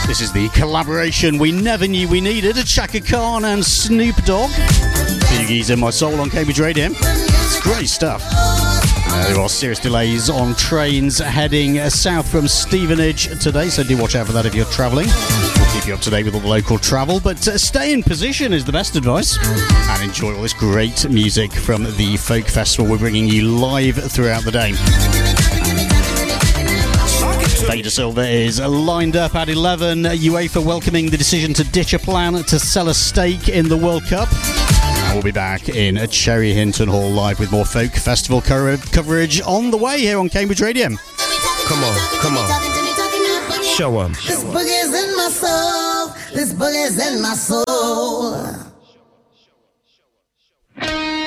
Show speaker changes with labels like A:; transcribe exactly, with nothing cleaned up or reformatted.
A: This is the collaboration we never knew we needed, Chaka Khan and Snoop Dogg. Biggies in My Soul on Cambridge Radio. It's great stuff. Uh, there are serious delays on trains heading south from Stevenage today, so do watch out for that if you're travelling. We'll keep you up to date with all the local travel, but uh, stay in position is the best advice, and enjoy all this great music from the Folk Festival we're bringing you live throughout the day. Beta Silva is lined up at eleven. UEFA welcoming the decision to ditch a plan to sell a stake in the World Cup. And we'll be back in Cherry Hinton Hall live with more Folk Festival co- coverage on the way here on Cambridge Radio.
B: Come on, come on. Show 'em.
C: This boogie's in my soul. This boogie's in my soul.